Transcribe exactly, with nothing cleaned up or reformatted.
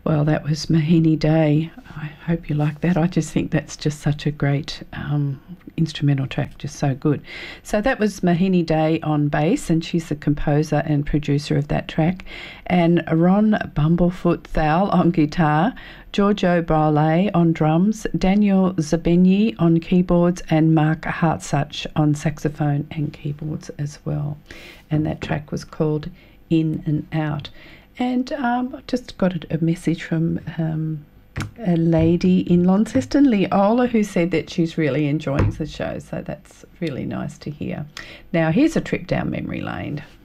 Well, that was Mahini Day. I hope you like that. I just think that's just such a great um, instrumental track, just so good. So that was Mahini Day on bass, and she's the composer and producer of that track. And Ron Bumblefoot Thal on guitar, Giorgio Braule on drums, Daniel Zabenyi on keyboards, and Mark Hartsuch on saxophone and keyboards as well. And that track was called In and Out. And um, I just got a, a message from um, a lady in Launceston, Leola, who said that she's really enjoying the show. So that's really nice to hear. Now, here's a trip down memory lane.